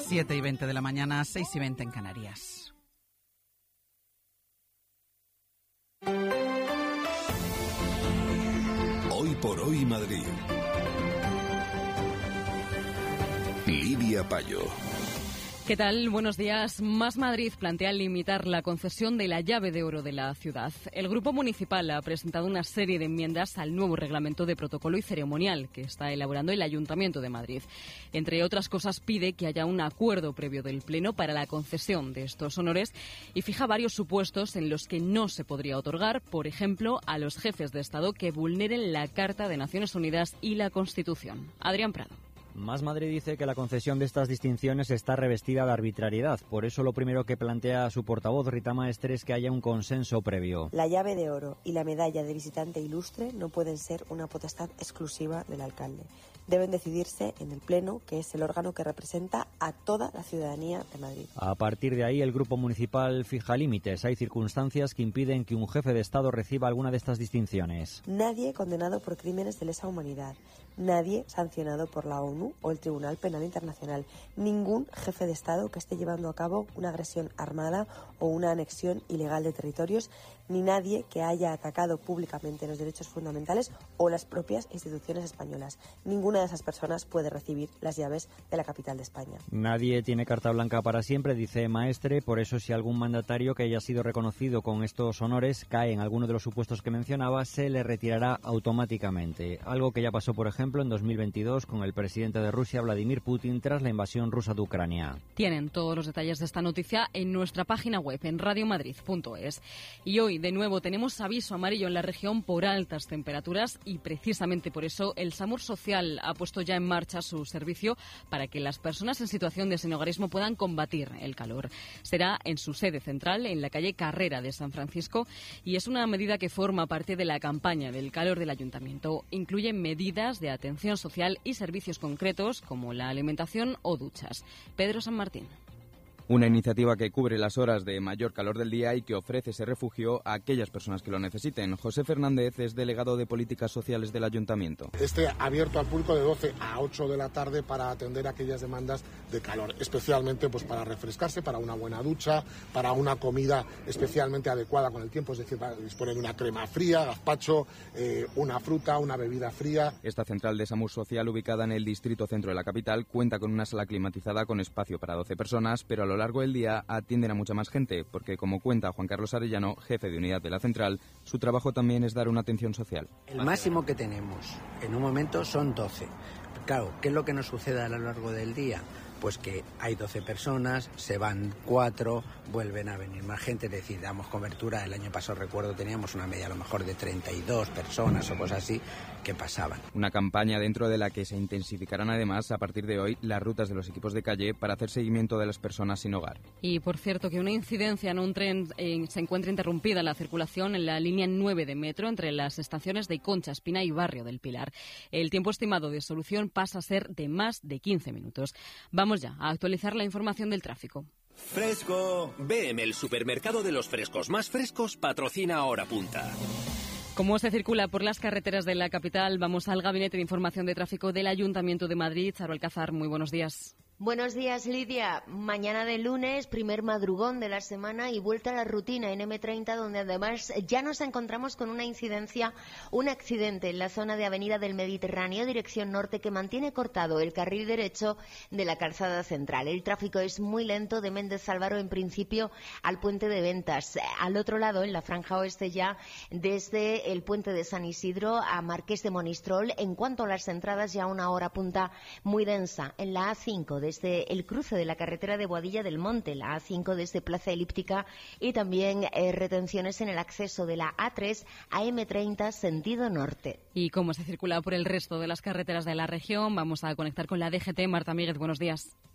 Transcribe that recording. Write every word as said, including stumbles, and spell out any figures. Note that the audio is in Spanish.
siete y veinte de la mañana, seis y veinte en Canarias. Hoy por hoy Madrid. Lidia Payo. ¿Qué tal? Buenos días. Más Madrid plantea limitar la concesión de la llave de oro de la ciudad. El Grupo Municipal ha presentado una serie de enmiendas al nuevo reglamento de protocolo y ceremonial que está elaborando el Ayuntamiento de Madrid. Entre otras cosas, pide que haya un acuerdo previo del Pleno para la concesión de estos honores y fija varios supuestos en los que no se podría otorgar, por ejemplo, a los jefes de Estado que vulneren la Carta de Naciones Unidas y la Constitución. Adrián Prado. Más Madrid dice que la concesión de estas distinciones está revestida de arbitrariedad. Por eso lo primero que plantea su portavoz, Rita Maestre, es que haya un consenso previo. La llave de oro y la medalla de visitante ilustre no pueden ser una potestad exclusiva del alcalde. Deben decidirse en el Pleno, que es el órgano que representa a toda la ciudadanía de Madrid. A partir de ahí, el Grupo Municipal fija límites. Hay circunstancias que impiden que un jefe de Estado reciba alguna de estas distinciones. Nadie condenado por crímenes de lesa humanidad. Nadie sancionado por la ONU o el Tribunal Penal Internacional. Ningún jefe de Estado que esté llevando a cabo una agresión armada o una anexión ilegal de territorios, ni nadie que haya atacado públicamente los derechos fundamentales o las propias instituciones españolas. Ninguna de esas personas puede recibir las llaves de la capital de España. Nadie tiene carta blanca para siempre, dice Maestre. Por eso, si algún mandatario que haya sido reconocido con estos honores cae en alguno de los supuestos que mencionaba, se le retirará automáticamente. Algo que ya pasó, por ejemplo, en dos mil veintidós con el presidente de Rusia, Vladimir Putin, tras la invasión rusa de Ucrania. Tienen todos los detalles de esta noticia en nuestra página web, en radio madrid punto es. Y hoy, de nuevo, tenemos aviso amarillo en la región por altas temperaturas y precisamente por eso el SAMUR Social ha puesto ya en marcha su servicio para que las personas en situación de sinhogarismo puedan combatir el calor. Será en su sede central, en la calle Carrera de San Francisco, y es una medida que forma parte de la campaña del calor del Ayuntamiento. Incluye medidas de atención social y servicios concretos como la alimentación o duchas. Pedro San Martín. Una iniciativa que cubre las horas de mayor calor del día y que ofrece ese refugio a aquellas personas que lo necesiten. José Fernández es delegado de Políticas Sociales del Ayuntamiento. Esté abierto al público de doce a ocho de la tarde para atender aquellas demandas de calor, especialmente pues para refrescarse, para una buena ducha, para una comida especialmente adecuada con el tiempo, es decir, para disponer de una crema fría, gazpacho, eh, una fruta, una bebida fría. Esta central de SAMUR Social, ubicada en el distrito centro de la capital, cuenta con una sala climatizada con espacio para doce personas, pero a lo largo del día atienden a mucha más gente, porque como cuenta Juan Carlos Arellano, jefe de unidad de la central, su trabajo también es dar una atención social. El máximo que tenemos en un momento son doce. Claro, ¿qué es lo que nos sucede a lo largo del día? Pues que hay doce personas, se van cuatro, vuelven a venir más gente, es decir, damos cobertura. El año pasado, recuerdo, teníamos una media a lo mejor de treinta y dos personas o cosas así que pasaban. Una campaña dentro de la que se intensificarán además a partir de hoy las rutas de los equipos de calle para hacer seguimiento de las personas sin hogar. Y por cierto, que una incidencia en un tren eh, se encuentra interrumpida la circulación en la línea nueve de metro entre las estaciones de Concha Espina y Barrio del Pilar. El tiempo estimado de solución pasa a ser de más de quince minutos. Vamos ya a actualizar la información del tráfico. Fresco. B M, el supermercado de los frescos más frescos, patrocina Hora Punta. ¿Cómo se circula por las carreteras de la capital? Vamos al Gabinete de Información de Tráfico del Ayuntamiento de Madrid. Charo Alcázar, muy buenos días. Buenos días, Lidia. Mañana de lunes, primer madrugón de la semana y vuelta a la rutina en eme treinta, donde además ya nos encontramos con una incidencia, un accidente en la zona de Avenida del Mediterráneo, dirección norte, que mantiene cortado el carril derecho de la calzada central. El tráfico es muy lento de Méndez Álvaro, en principio, al puente de Ventas. Al otro lado, en la franja oeste ya, desde el puente de San Isidro a Marqués de Monistrol. En cuanto a las entradas, ya una hora punta muy densa en la A cinco, desde el cruce de la carretera de Boadilla del Monte, la A cinco desde Plaza Elíptica, y también eh, retenciones en el acceso de la A tres a eme treinta sentido norte. ¿Y cómo se circula por el resto de las carreteras de la región? Vamos a conectar con la D G T. Marta Míguez, buenos días.